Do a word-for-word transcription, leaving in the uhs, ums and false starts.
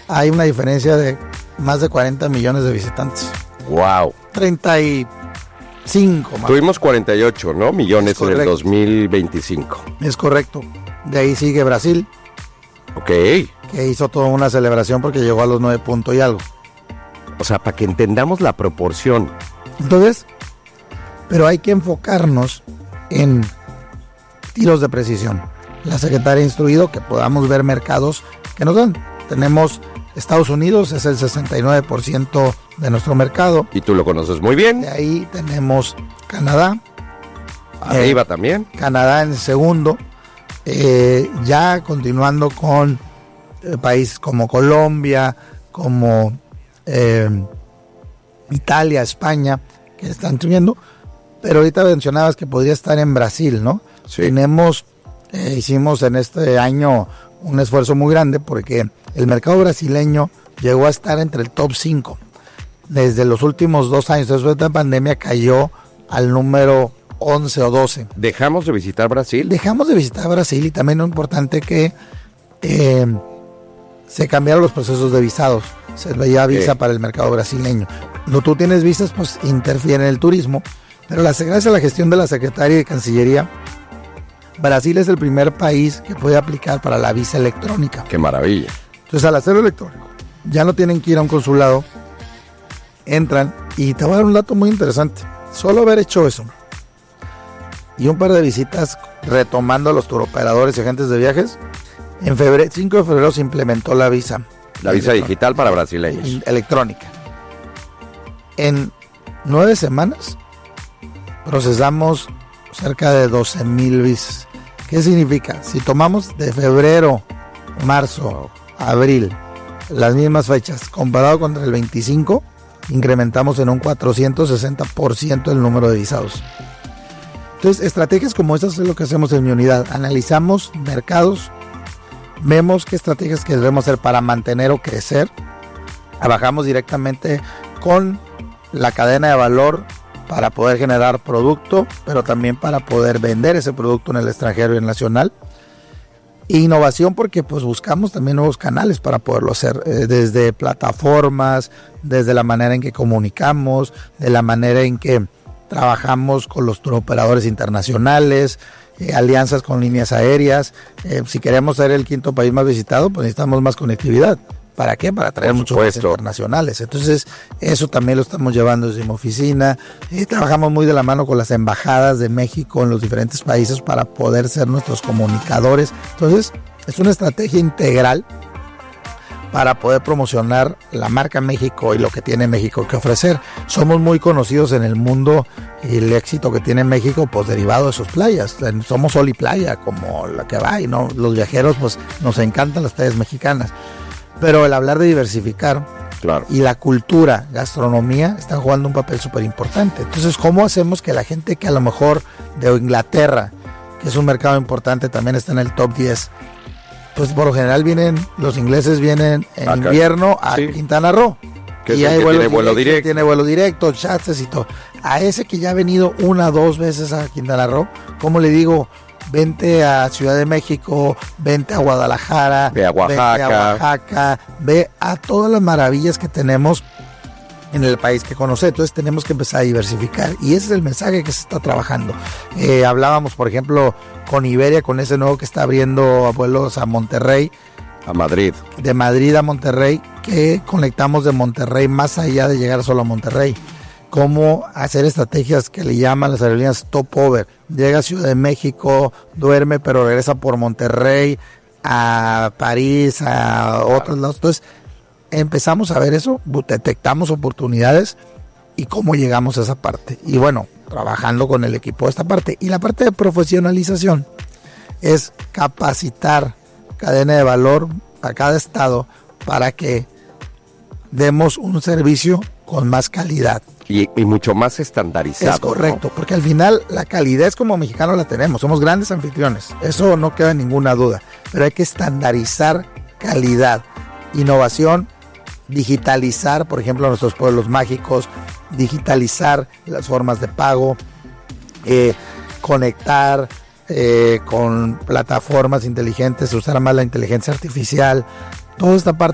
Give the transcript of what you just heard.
hay una diferencia de más de cuarenta millones de visitantes. Wow. treinta y cinco más. Tuvimos cuarenta y ocho, ¿no? Millones en el dos mil veinticinco. Es correcto. De ahí sigue Brasil. Ok. Que hizo toda una celebración porque llegó a los nueve puntos y algo. O sea, para que entendamos la proporción. Entonces, pero hay que enfocarnos en tiros de precisión. La secretaria ha instruido que podamos ver mercados que nos dan. Tenemos Estados Unidos, es el sesenta y nueve por ciento de nuestro mercado. Y tú lo conoces muy bien. De ahí tenemos Canadá. Arriba eh, también. Canadá en segundo. Eh, ya continuando con eh, países como Colombia, como eh, Italia, España, que están subiendo. Pero ahorita mencionabas que podría estar en Brasil, ¿no? Sí. Tenemos, eh, hicimos en este año un esfuerzo muy grande porque el mercado brasileño llegó a estar entre el top cinco. Desde los últimos dos años, después de la pandemia, cayó al número once o doce. ¿Dejamos de visitar Brasil? Dejamos de visitar Brasil y también es importante que eh, se cambiaron los procesos de visados. Se veía visa ¿Qué? Para el mercado brasileño. Cuando tú tienes visas, pues interfiere en el turismo. Pero la, gracias a la gestión de la Secretaría de Cancillería, Brasil es el primer país que puede aplicar para la visa electrónica. ¡Qué maravilla! Entonces, al hacerlo electrónico, ya no tienen que ir a un consulado, entran, y te voy a dar un dato muy interesante. Solo haber hecho eso y un par de visitas retomando a los turoperadores y agentes de viajes, en febrero, cinco de febrero se implementó la visa. La visa digital para brasileños. Electrónica. En nueve semanas procesamos cerca de doce mil visas. ¿Qué significa? Si tomamos de febrero, marzo, abril, las mismas fechas, comparado contra el veinticinco, incrementamos en un cuatrocientos sesenta por ciento el número de visados. Entonces, estrategias como estas es lo que hacemos en mi unidad. Analizamos mercados, vemos qué estrategias que debemos hacer para mantener o crecer. Trabajamos directamente con la cadena de valor para poder generar producto, pero también para poder vender ese producto en el extranjero y en el nacional. Innovación porque pues buscamos también nuevos canales para poderlo hacer, eh, desde plataformas, desde la manera en que comunicamos, de la manera en que trabajamos con los turoperadores internacionales, eh, alianzas con líneas aéreas. Eh, si queremos ser el quinto país más visitado, pues necesitamos más conectividad. ¿Para qué? Para traer muchos vuelos internacionales. Entonces, eso también lo estamos llevando desde mi oficina. Y trabajamos muy de la mano con las embajadas de México en los diferentes países para poder ser nuestros comunicadores. Entonces, es una estrategia integral para poder promocionar la marca México y lo que tiene México que ofrecer. Somos muy conocidos en el mundo y el éxito que tiene México, pues derivado de sus playas. Somos sol y playa, como la que va, y no, los viajeros, pues nos encantan las playas mexicanas. Pero el hablar de diversificar, claro, y la cultura, gastronomía, están jugando un papel súper importante. Entonces, ¿cómo hacemos que la gente que a lo mejor de Inglaterra, que es un mercado importante, también está en el top diez, pues por lo general vienen, los ingleses vienen en acá, invierno a sí, Quintana Roo. Que y hay tiene vuelo directo. Tiene vuelo directo, chats y todo. A ese que ya ha venido una o dos veces a Quintana Roo, ¿cómo le digo? Vente a Ciudad de México, vente a Guadalajara, ve a Oaxaca, vente a Oaxaca, ve a todas las maravillas que tenemos en el país que conoce. Entonces tenemos que empezar a diversificar y ese es el mensaje que se está trabajando. Eh, hablábamos, por ejemplo, con Iberia, con ese nuevo que está abriendo vuelos a Monterrey, a Madrid, de Madrid a Monterrey, que conectamos de Monterrey más allá de llegar solo a Monterrey. Cómo hacer estrategias que le llaman las aerolíneas stopover. Llega a Ciudad de México, duerme, pero regresa por Monterrey, a París, a otros lados. Entonces, empezamos a ver eso, detectamos oportunidades y cómo llegamos a esa parte. Y bueno, trabajando con el equipo de esta parte. Y la parte de profesionalización es capacitar cadena de valor a cada estado para que demos un servicio con más calidad. Y, y mucho más estandarizado. Es correcto, ¿no? Porque al final la calidad como mexicanos la tenemos, somos grandes anfitriones, eso no queda ninguna duda, pero hay que estandarizar calidad, innovación, digitalizar, por ejemplo, nuestros pueblos mágicos, digitalizar las formas de pago, eh, conectar eh, con plataformas inteligentes, usar más la inteligencia artificial, toda esta parte